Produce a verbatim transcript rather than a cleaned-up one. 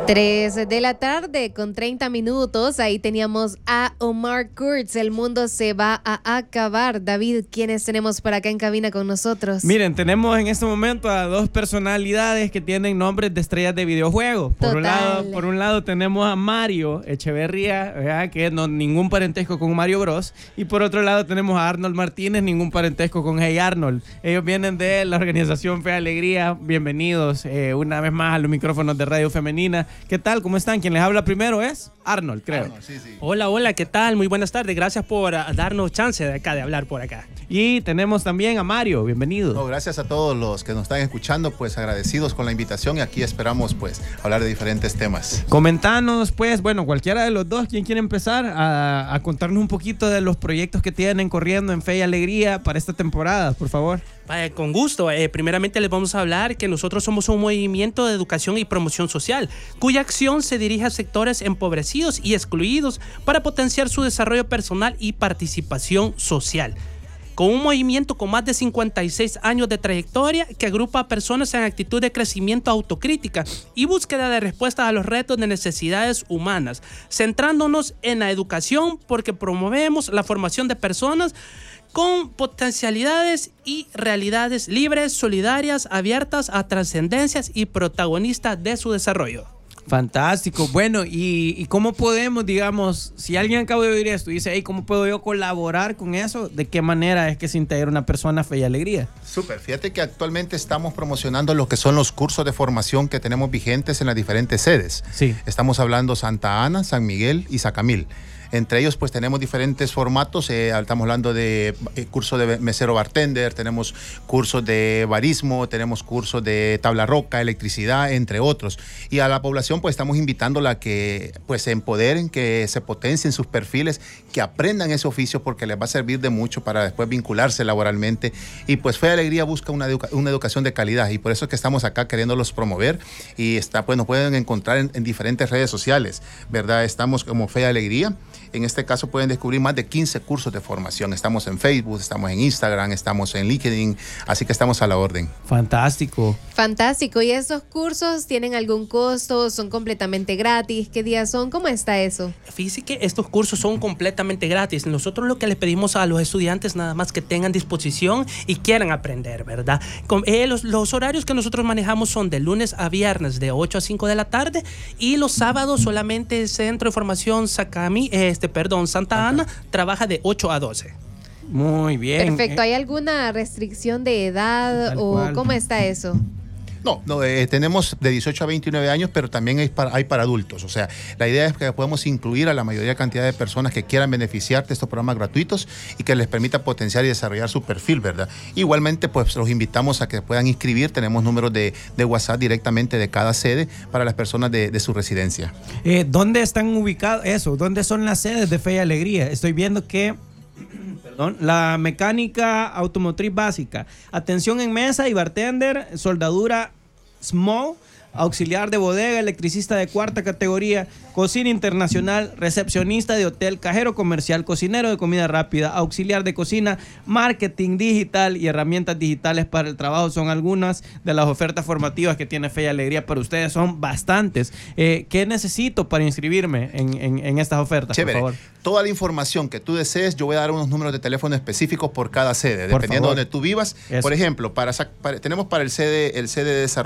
tres de la tarde con treinta minutos, ahí teníamos a Omar Kurz, El mundo se va a acabar. David, ¿quiénes tenemos por acá en cabina con nosotros? Miren, tenemos en este momento a dos personalidades que tienen nombres de estrellas de videojuegos. Por un lado, por un lado tenemos a Mario Echeverría, ¿verdad? Que no ningún parentesco con Mario Bros. Y por otro lado tenemos a Arnold Martínez, ningún parentesco con Hey Arnold. Ellos vienen de la organización Fe Alegría. Bienvenidos eh, una vez más a los micrófonos de Radio Femenina. ¿Qué tal? ¿Cómo están? Quien les habla primero es Arnold, creo. Arnold, sí, sí. Hola, hola, ¿qué tal? Muy buenas tardes. Gracias por uh, darnos chance de acá de hablar por acá. Y tenemos también a Mario, bienvenido. No, gracias a todos los que nos están escuchando, pues agradecidos con la invitación y aquí esperamos pues hablar de diferentes temas. Comentanos pues, bueno, cualquiera de los dos, ¿quién quiere empezar a, a contarnos un poquito de los proyectos que tienen corriendo en Fe y Alegría para esta temporada, por favor? Vaya, con gusto. Eh, primeramente les vamos a hablar que nosotros somos un movimiento de educación y promoción social, cuya acción se dirige a sectores empobrecidos y excluidos para potenciar su desarrollo personal y participación social. Con un movimiento con más de cincuenta y seis años de trayectoria que agrupa a personas en actitud de crecimiento autocrítica y búsqueda de respuestas a los retos de necesidades humanas, centrándonos en la educación porque promovemos la formación de personas con potencialidades y realidades libres, solidarias, abiertas a trascendencias y protagonistas de su desarrollo. Fantástico. Bueno, ¿y, y cómo podemos, digamos, si alguien acaba de oír esto y dice, hey, ¿cómo puedo yo colaborar con eso? ¿De qué manera es que se integra una persona a Fe y Alegría? Súper. Fíjate que actualmente estamos promocionando lo que son los cursos de formación que tenemos vigentes en las diferentes sedes. Sí. Estamos hablando Santa Ana, San Miguel y Zacamil. Entre ellos pues tenemos diferentes formatos, eh, estamos hablando de eh, curso de mesero bartender, tenemos cursos de barismo, tenemos cursos de tabla roca, electricidad, entre otros. Y a la población pues estamos invitándola a que pues se empoderen, que se potencien sus perfiles, que aprendan ese oficio porque les va a servir de mucho para después vincularse laboralmente. Y pues Fe y Alegría busca una, educa una educación de calidad y por eso es que estamos acá queriéndolos promover y está, pues nos pueden encontrar en, en diferentes redes sociales, ¿verdad? Estamos como Fe y Alegría. En este caso pueden descubrir más de quince cursos de formación. Estamos en Facebook, estamos en Instagram, estamos en LinkedIn, así que estamos a la orden. Fantástico. Fantástico. ¿Y esos cursos tienen algún costo? ¿Son completamente gratis? ¿Qué días son? ¿Cómo está eso? Fíjese que estos cursos son completamente gratis. Nosotros lo que les pedimos a los estudiantes nada más que tengan disposición y quieran aprender, ¿verdad? Con, eh, los, los horarios que nosotros manejamos son de lunes a viernes de ocho a cinco de la tarde y los sábados solamente el Centro de Formación Sacami, eh, Este, perdón, Santa Ana trabaja de ocho a doce. Muy bien. Perfecto. ¿Hay alguna restricción de edad Tal o cual. cómo está eso? No, no eh, tenemos de dieciocho a veintinueve años, pero también hay para, hay para adultos. O sea, la idea es que podemos incluir a la mayoría de cantidad de personas que quieran beneficiar de estos programas gratuitos y que les permita potenciar y desarrollar su perfil, ¿verdad? Igualmente, pues los invitamos a que puedan inscribir. Tenemos números de, de WhatsApp directamente de cada sede para las personas de, de su residencia. Eh, ¿Dónde están ubicados eso? ¿Dónde son las sedes de Fe y Alegría? Estoy viendo que perdón, la mecánica automotriz básica, atención en mesa y bartender, soldadura small, auxiliar de bodega, electricista de cuarta categoría, cocina internacional, recepcionista de hotel, cajero comercial, cocinero de comida rápida, auxiliar de cocina, marketing digital y herramientas digitales para el trabajo. Son algunas de las ofertas formativas que tiene Fe y Alegría para ustedes. Son bastantes. Eh, ¿Qué necesito para inscribirme en, en, en estas ofertas? Chévere. Por favor. Toda la información que tú desees, yo voy a dar unos números de teléfono específicos por cada sede, Por dependiendo de favor. donde tú vivas. Eso. Por ejemplo, para, para, tenemos para el sede, el sede de desarrollo